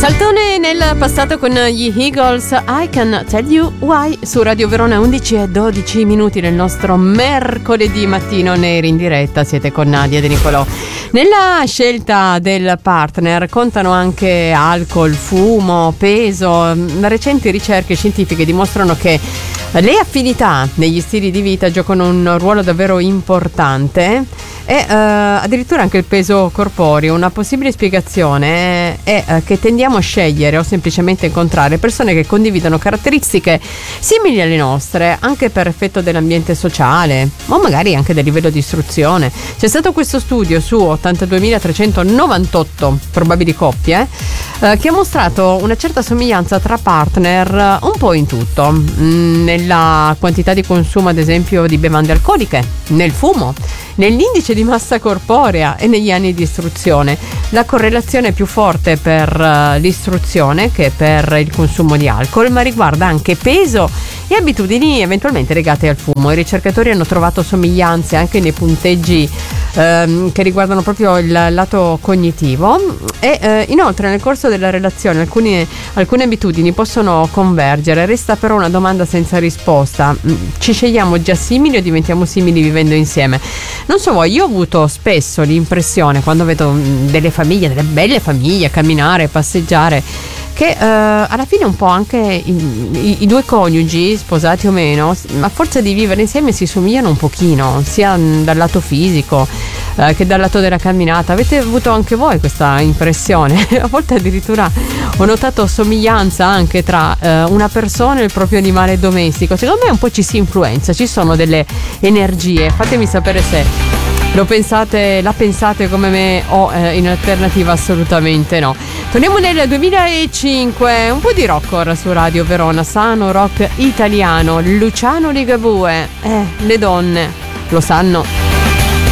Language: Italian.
Saltone nel passato con gli Eagles, I Can Tell You Why, su Radio Verona. 11:12 nel nostro mercoledì mattino neri in diretta. Siete con Nadia De Nicolò. Nella scelta del partner contano anche alcol, fumo, peso. Recenti ricerche scientifiche dimostrano che le affinità negli stili di vita giocano un ruolo davvero importante e addirittura anche il peso corporeo. Una possibile spiegazione è che tendiamo a scegliere o semplicemente incontrare persone che condividono caratteristiche simili alle nostre, anche per effetto dell'ambiente sociale o magari anche del livello di istruzione. C'è stato questo studio su 82.398 probabili coppie che ha mostrato una certa somiglianza tra partner un po' in tutto, nella quantità di consumo ad esempio di bevande alcoliche, nel fumo, nell'indice di massa corporea e negli anni di istruzione. La correlazione è più forte per l'istruzione che per il consumo di alcol, ma riguarda anche peso e abitudini eventualmente legate al fumo. I ricercatori hanno trovato somiglianze anche nei punteggi che riguardano proprio il lato cognitivo e inoltre nel corso della relazione alcune abitudini possono convergere. Resta però una domanda senza risposta: ci scegliamo già simili o diventiamo simili vivendo insieme? Non so voi, io ho avuto spesso l'impressione, quando vedo delle famiglie, delle belle famiglie camminare, passeggiare, che alla fine un po' anche i due coniugi, sposati o meno, a forza di vivere insieme si somigliano un pochino, sia dal lato fisico che dal lato della camminata. Avete avuto anche voi questa impressione? A volte addirittura ho notato somiglianza anche tra una persona e il proprio animale domestico. Secondo me un po' ci si influenza, ci sono delle energie. Fatemi sapere se la pensate come me o in alternativa assolutamente no. Torniamo nel 2005, un po' di rock ora su Radio Verona, sano rock italiano. Luciano Ligabue, le donne lo sanno.